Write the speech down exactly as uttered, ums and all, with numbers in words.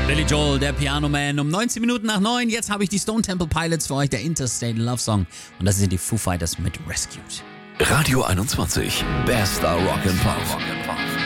Billy Joel, der Piano Man, um neunzehn Minuten nach neun. Jetzt habe ich die Stone Temple Pilots für euch, der Interstate Love Song. Und das sind die Foo Fighters mit Rescued. Radio einundzwanzig, bester Rock and Pop.